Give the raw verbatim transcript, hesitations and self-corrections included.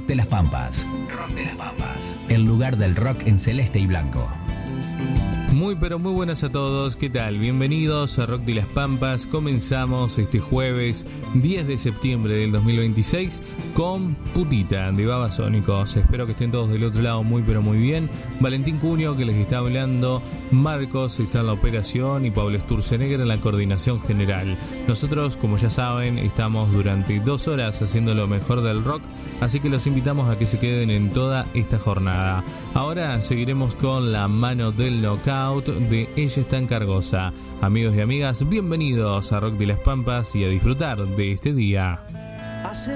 Rock de las Pampas. Rock de las Pampas. El lugar del rock en celeste y blanco. Muy pero muy buenas a todos, ¿qué tal? Bienvenidos a Rock de las Pampas. Comenzamos este jueves diez de septiembre del dos mil veintiséis con Putita de Babasónicos. Espero que estén todos del otro lado muy pero muy bien. Valentín Cunio que les está hablando, Marcos está en la operación y Pablo Sturzenegger en la coordinación general. Nosotros, como ya saben, estamos durante dos horas haciendo lo mejor del rock, así que los invitamos a que se queden en toda esta jornada. Ahora seguiremos con La Mano del Knockout de Ella Está en Cargosa. Amigos y amigas, bienvenidos a Rock de las Pampas y a disfrutar de este día. Hace